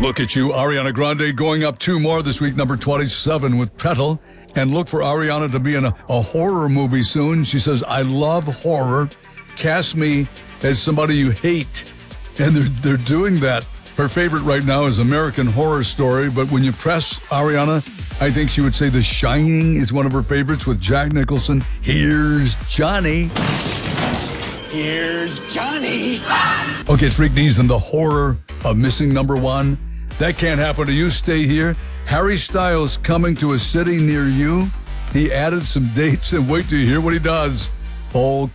Look at you, Ariana Grande going up 2 more this week, number 27 with Petal. And look for Ariana to be in a horror movie soon. She says, I love horror. Cast me as somebody you hate. And they're doing that. Her favorite right now is American Horror Story. But when you press Ariana, I think she would say The Shining is one of her favorites with Jack Nicholson. Here's Johnny. Here's Johnny. Okay, it's Rick Neeson, the horror of missing number 1. That can't happen to you. Stay here. Harry Styles coming to a city near you. He added some dates and wait till you hear what he does. Oh,